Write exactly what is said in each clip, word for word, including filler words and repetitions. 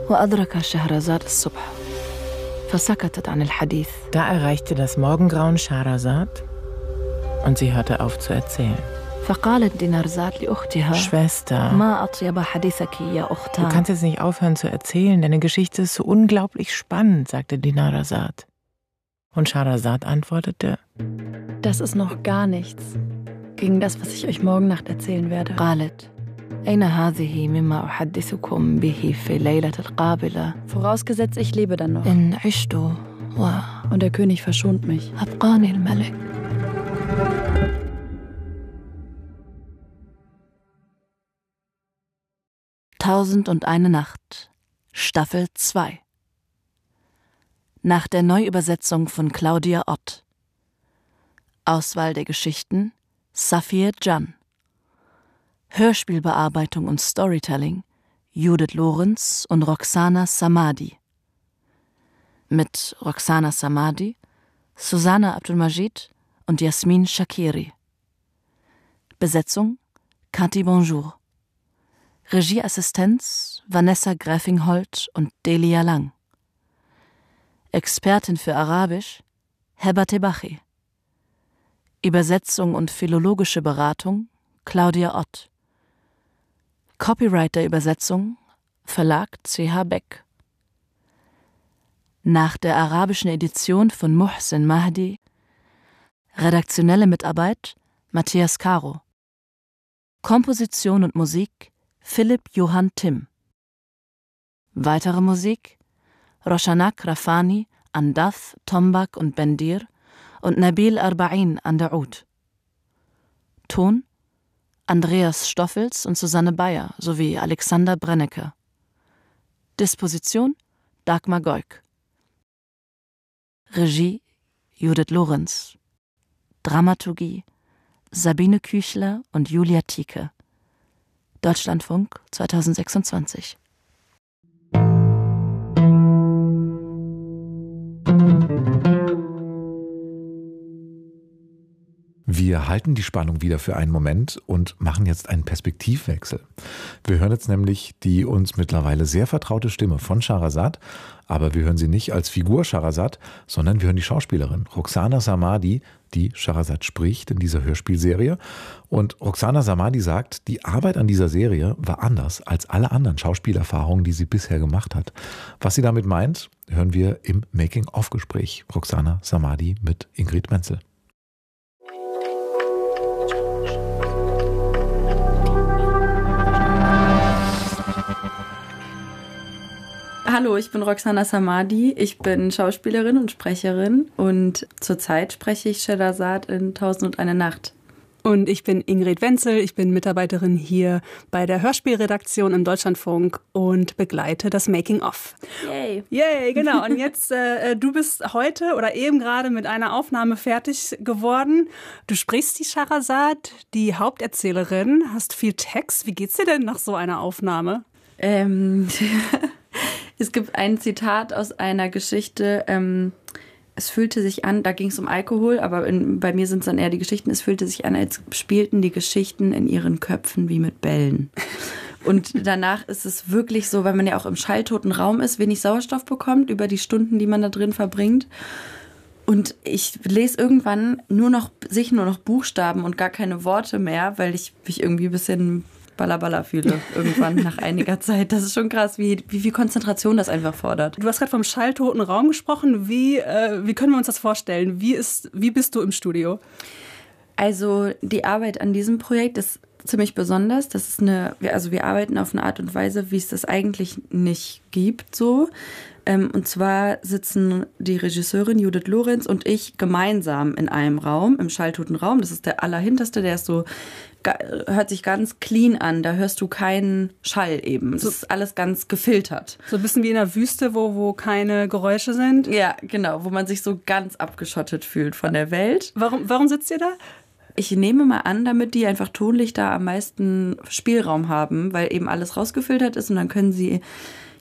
وأدرك شهرزاد الصبح فسكتت عن الحديث. Da erreichte das Morgengrauen Schahrazad und sie hörte auf zu erzählen. فقالت دينارزاد لأختها Schwester, ما أطيب حديثك يا du أختان. kannst jetzt nicht aufhören zu erzählen, deine Geschichte ist so unglaublich spannend, sagte Dinarzad. Und Schahrazad antwortete: Das ist noch gar nichts gegen das, was ich euch morgen Nacht erzählen werde. قالت أين هذه مما أحدثكم به في الليلة القابلة Vorausgesetzt, ich lebe dann noch. إن عشت Und der König verschont mich. وأبقاني الملك. Tausend und eine Nacht, Staffel zwei. Nach der Neuübersetzung von Claudia Ott. Auswahl der Geschichten Safir Can. Hörspielbearbeitung und Storytelling Judith Lorenz und Roxana Samadi. Mit Roxana Samadi, Susanna Abdulmajid und Jasmin Shakiri. Besetzung Cathy Bonjour. Regieassistenz Vanessa Gräfingholt und Delia Lang. Expertin für Arabisch Heba Tebachi. Übersetzung und philologische Beratung Claudia Ott. Copyright der Übersetzung Verlag C H Beck. Nach der arabischen Edition von Muhsin Mahdi redaktionelle Mitarbeit Matthias Caro. Komposition und Musik Philipp Johann Timm. Weitere Musik Roshanak Rafani an Dath, Tombak und Bendir und Nabil Arba'in an der Oud. Ton Andreas Stoffels und Susanne Bayer sowie Alexander Brennecke. Disposition Dagmar Goik. Regie Judith Lorenz. Dramaturgie Sabine Küchler und Julia Tieke. Deutschlandfunk zweitausendsechsundzwanzig. Wir halten die Spannung wieder für einen Moment und machen jetzt einen Perspektivwechsel. Wir hören jetzt nämlich die uns mittlerweile sehr vertraute Stimme von Schahrazad, aber wir hören sie nicht als Figur Schahrazad, sondern wir hören die Schauspielerin Roxana Samadi, die Schahrazad spricht in dieser Hörspielserie. Und Roxana Samadi sagt, die Arbeit an dieser Serie war anders als alle anderen Schauspielerfahrungen, die sie bisher gemacht hat. Was sie damit meint, hören wir im Making-of-Gespräch. Roxana Samadi mit Ingrid Menzel. Hallo, ich bin Roxana Samadi. Ich bin Schauspielerin und Sprecherin und zurzeit spreche ich Scheherazad in Tausend und eine Nacht. Und ich bin Ingrid Wenzel, ich bin Mitarbeiterin hier bei der Hörspielredaktion im Deutschlandfunk und begleite das Making-of. Yay! Yay, genau. Und jetzt, äh, du bist heute oder eben gerade mit einer Aufnahme fertig geworden. Du sprichst die Scheherazad, die Haupterzählerin, hast viel Text. Wie geht's dir denn nach so einer Aufnahme? Ähm... Es gibt ein Zitat aus einer Geschichte, ähm, es fühlte sich an, da ging es um Alkohol, aber in, bei mir sind es dann eher die Geschichten, es fühlte sich an, als spielten die Geschichten in ihren Köpfen wie mit Bällen. Und danach ist es wirklich so, weil man ja auch im schalltoten Raum ist, wenig Sauerstoff bekommt über die Stunden, die man da drin verbringt. Und ich lese irgendwann nur noch, sich nur noch Buchstaben und gar keine Worte mehr, weil ich mich irgendwie ein bisschen Balla fühle, irgendwann nach einiger Zeit. Das ist schon krass, wie, wie viel Konzentration das einfach fordert. Du hast gerade vom schalltoten Raum gesprochen. Wie, äh, wie können wir uns das vorstellen? Wie, ist, wie bist du im Studio? Also die Arbeit an diesem Projekt ist ziemlich besonders. Das ist eine, also wir arbeiten auf eine Art und Weise, wie es das eigentlich nicht gibt, so. Und zwar sitzen die Regisseurin Judith Lorenz und ich gemeinsam in einem Raum, im schalltoten Raum. Das ist der allerhinterste, der ist so, hört sich ganz clean an. Da hörst du keinen Schall eben. Das ist alles ganz gefiltert. So ein bisschen wie in der Wüste, wo, wo keine Geräusche sind? Ja, genau, wo man sich so ganz abgeschottet fühlt von der Welt. Warum, warum sitzt ihr da? Ich nehme mal an, damit die einfach tonlich da am meisten Spielraum haben, weil eben alles rausgefiltert ist und dann können sie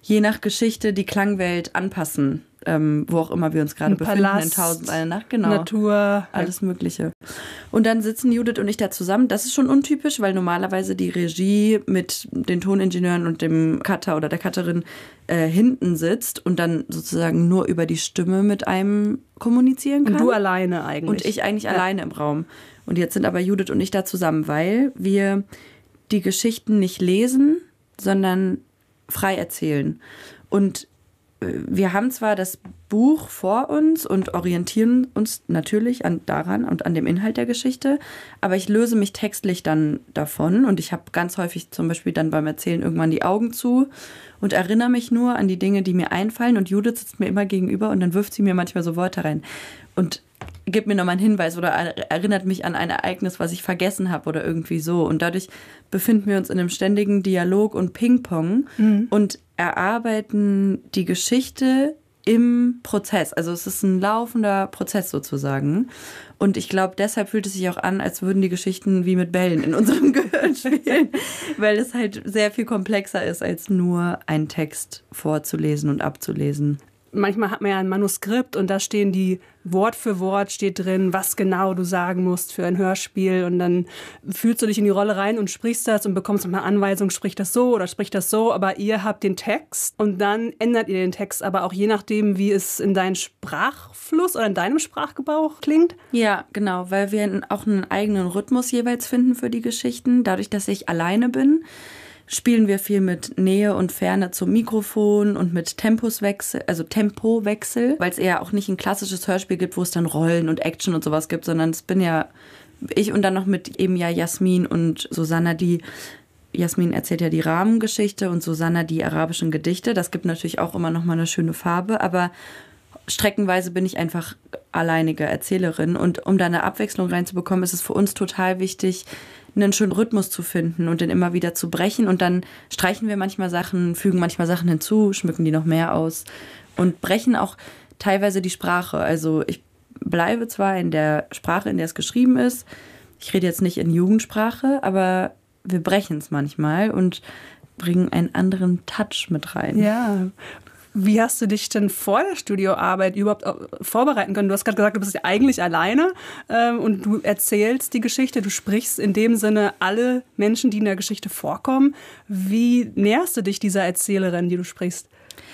je nach Geschichte die Klangwelt anpassen. Ähm, wo auch immer wir uns gerade Ein befinden, Palast, in Tausend eine Nacht, genau. Natur. Alles Mögliche. Und dann sitzen Judith und ich da zusammen. Das ist schon untypisch, weil normalerweise die Regie mit den Toningenieuren und dem Cutter oder der Cutterin äh, hinten sitzt und dann sozusagen nur über die Stimme mit einem kommunizieren kann. Und du alleine eigentlich. Und ich eigentlich ja. alleine im Raum. Und jetzt sind aber Judith und ich da zusammen, weil wir die Geschichten nicht lesen, sondern frei erzählen. Und wir haben zwar das Buch vor uns und orientieren uns natürlich an, daran und an dem Inhalt der Geschichte, aber ich löse mich textlich dann davon und ich habe ganz häufig zum Beispiel dann beim Erzählen irgendwann die Augen zu und erinnere mich nur an die Dinge, die mir einfallen und Judith sitzt mir immer gegenüber und dann wirft sie mir manchmal so Worte rein und gibt mir nochmal einen Hinweis oder erinnert mich an ein Ereignis, was ich vergessen habe oder irgendwie so. Und dadurch befinden wir uns in einem ständigen Dialog und Ping-Pong mhm. und erarbeiten die Geschichte im Prozess. Also es ist ein laufender Prozess sozusagen. Und ich glaube, deshalb fühlt es sich auch an, als würden die Geschichten wie mit Bällen in unserem Gehirn spielen, weil es halt sehr viel komplexer ist, als nur einen Text vorzulesen und abzulesen. Manchmal hat man ja ein Manuskript und da stehen die Wort für Wort steht drin, was genau du sagen musst für ein Hörspiel und dann fühlst du dich in die Rolle rein und sprichst das und bekommst eine Anweisung, sprich das so oder sprich das so, aber ihr habt den Text und dann ändert ihr den Text, aber auch je nachdem, wie es in deinem Sprachfluss oder in deinem Sprachgebrauch klingt. Ja, genau, weil wir auch einen eigenen Rhythmus jeweils finden für die Geschichten, dadurch, dass ich alleine bin. Spielen wir viel mit Nähe und Ferne zum Mikrofon und mit Tempuswechsel, also Tempowechsel, weil es eher auch nicht ein klassisches Hörspiel gibt, wo es dann Rollen und Action und sowas gibt, sondern es bin ja ich und dann noch mit eben ja Jasmin und Susanna, die Jasmin erzählt ja die Rahmengeschichte und Susanna die arabischen Gedichte. Das gibt natürlich auch immer noch mal eine schöne Farbe, aber streckenweise bin ich einfach alleinige Erzählerin und um da eine Abwechslung reinzubekommen, ist es für uns total wichtig, einen schönen Rhythmus zu finden und den immer wieder zu brechen und dann streichen wir manchmal Sachen, fügen manchmal Sachen hinzu, schmücken die noch mehr aus und brechen auch teilweise die Sprache. Also ich bleibe zwar in der Sprache, in der es geschrieben ist, ich rede jetzt nicht in Jugendsprache, aber wir brechen es manchmal und bringen einen anderen Touch mit rein. Ja. Wie hast du dich denn vor der Studioarbeit überhaupt vorbereiten können? Du hast gerade gesagt, du bist ja eigentlich alleine ähm, und du erzählst die Geschichte, du sprichst in dem Sinne alle Menschen, die in der Geschichte vorkommen. Wie näherst du dich dieser Erzählerin, die du sprichst?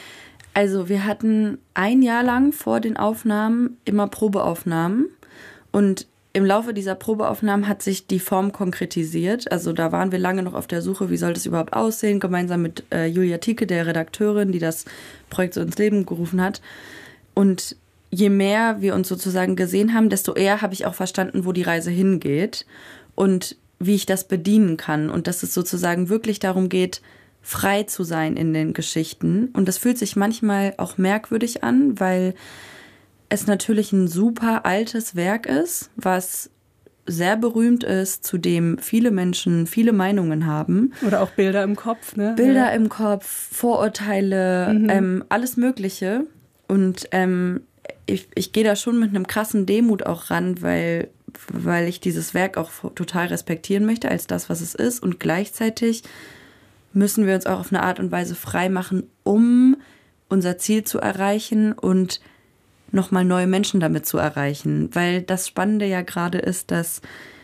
Also wir hatten ein Jahr lang vor den Aufnahmen immer Probeaufnahmen und im Laufe dieser Probeaufnahmen hat sich die Form konkretisiert. Also da waren wir lange noch auf der Suche, wie soll das überhaupt aussehen, gemeinsam mit äh, Julia Tieke, der Redakteurin, die das Projekt so ins Leben gerufen hat. Und je mehr wir uns sozusagen gesehen haben, desto eher habe ich auch verstanden, wo die Reise hingeht und wie ich das bedienen kann. Und dass es sozusagen wirklich darum geht, frei zu sein in den Geschichten. Und das fühlt sich manchmal auch merkwürdig an, weil es natürlich ein super altes Werk ist, was sehr berühmt ist, zu dem viele Menschen viele Meinungen haben. Oder auch Bilder im Kopf, ne? Bilder ja. im Kopf, Vorurteile, mhm. ähm, alles Mögliche. Und ähm, ich, ich gehe da schon mit einem krassen Demut auch ran, weil, weil ich dieses Werk auch total respektieren möchte als das, was es ist. Und gleichzeitig müssen wir uns auch auf eine Art und Weise frei machen, um unser Ziel zu erreichen und nochmal neue Menschen damit zu erreichen. Weil das Spannende ja gerade ist, dass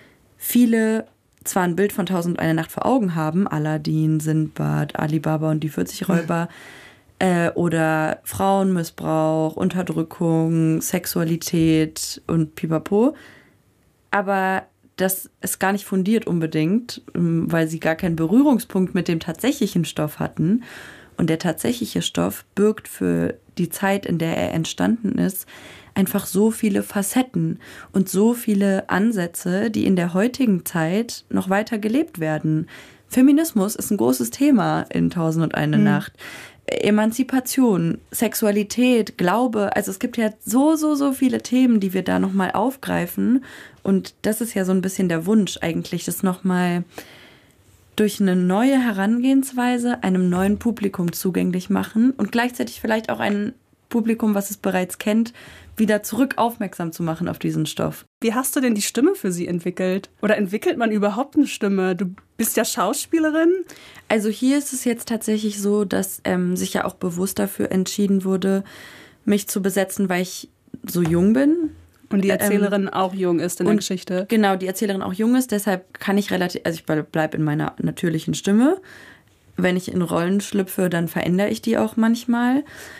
viele zwar ein Bild von Tausend und eine Nacht vor Augen haben, Aladdin, Sindbad, Alibaba und die vierzig Räuber, äh, oder Frauenmissbrauch, Unterdrückung, Sexualität und Pipapo, aber das ist gar nicht fundiert unbedingt, weil sie gar keinen Berührungspunkt mit dem tatsächlichen Stoff hatten. Und der tatsächliche Stoff birgt für die Zeit, in der er entstanden ist, einfach so viele Facetten und so viele Ansätze, die in der heutigen Zeit noch weiter gelebt werden. Feminismus ist ein großes Thema in Tausend und eine mhm. Nacht. Emanzipation, Sexualität, Glaube, also es gibt ja so, so, so viele Themen, die wir da nochmal aufgreifen. Und das ist ja so ein bisschen der Wunsch eigentlich, das nochmal durch eine neue Herangehensweise einem neuen Publikum zugänglich machen und gleichzeitig vielleicht auch einen Publikum, was es bereits kennt, wieder zurück aufmerksam zu machen auf diesen Stoff. Wie hast du denn die Stimme für sie entwickelt? Oder entwickelt man überhaupt eine Stimme? Du bist ja Schauspielerin. Also hier ist es jetzt tatsächlich so, dass ähm, sich ja auch bewusst dafür entschieden wurde, mich zu besetzen, weil ich so jung bin. Und die Erzählerin ähm, auch jung ist in der Geschichte. Genau, die Erzählerin auch jung ist, deshalb kann ich relativ, also ich bleibe in meiner natürlichen Stimme. Wenn ich in Rollen schlüpfe, dann verändere ich die auch manchmal.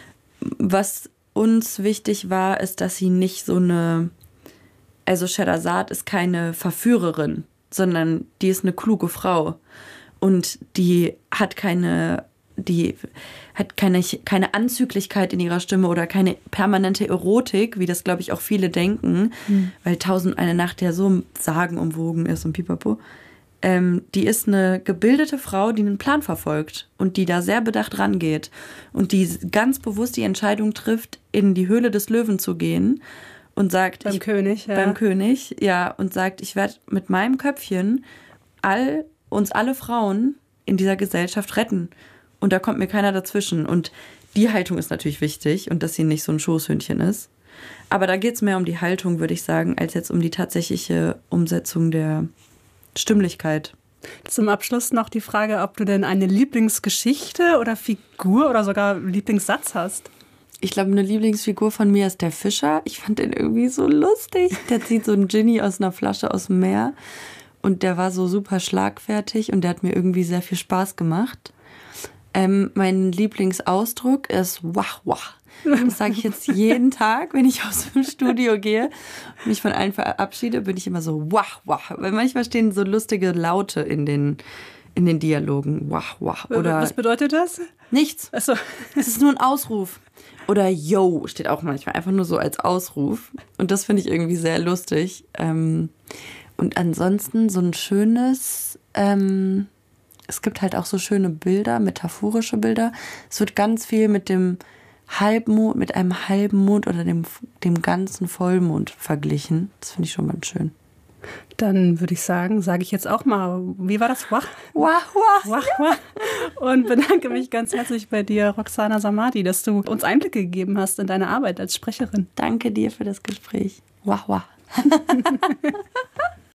Was uns wichtig war, ist, dass sie nicht so eine, also Sherazad ist keine Verführerin, sondern die ist eine kluge Frau. Und die hat keine, die hat keine, keine Anzüglichkeit in ihrer Stimme oder keine permanente Erotik, wie das, glaube ich, auch viele denken, mhm. weil Tausend und eine Nacht ja so sagenumwogen ist und pipapo. Ähm, die ist eine gebildete Frau, die einen Plan verfolgt und die da sehr bedacht rangeht und die ganz bewusst die Entscheidung trifft, in die Höhle des Löwen zu gehen und sagt... Beim ich, König, ja. Beim König, ja, und sagt, ich werde mit meinem Köpfchen all, uns alle Frauen in dieser Gesellschaft retten. Und da kommt mir keiner dazwischen. Und die Haltung ist natürlich wichtig und dass sie nicht so ein Schoßhündchen ist. Aber da geht es mehr um die Haltung, würde ich sagen, als jetzt um die tatsächliche Umsetzung der Stimmlichkeit. Zum Abschluss noch die Frage, ob du denn eine Lieblingsgeschichte oder Figur oder sogar Lieblingssatz hast. Ich glaube, eine Lieblingsfigur von mir ist der Fischer. Ich fand den irgendwie so lustig. Der zieht so einen Genie aus einer Flasche aus dem Meer. Und der war so super schlagfertig und der hat mir irgendwie sehr viel Spaß gemacht. Ähm, mein Lieblingsausdruck ist wach, wach. Das sage ich jetzt jeden Tag, wenn ich aus dem Studio gehe und mich von allen verabschiede, bin ich immer so wach, wach. Weil manchmal stehen so lustige Laute in den, in den Dialogen. Wach, wach. Oder was bedeutet das? Nichts. Ach so. Es ist nur ein Ausruf. Oder yo steht auch manchmal einfach nur so als Ausruf. Und das finde ich irgendwie sehr lustig. Und ansonsten so ein schönes... Ähm, es gibt halt auch so schöne Bilder, metaphorische Bilder. Es wird ganz viel mit dem Halbmond, mit einem halben Mond oder dem, dem ganzen Vollmond verglichen. Das finde ich schon ganz schön. Dann würde ich sagen, sage ich jetzt auch mal, wie war das? Wach, wach, wach. wach, wach. Und bedanke mich ganz herzlich bei dir, Roxana Samadi, dass du uns Einblicke gegeben hast in deine Arbeit als Sprecherin. Danke dir für das Gespräch. Wach, wach.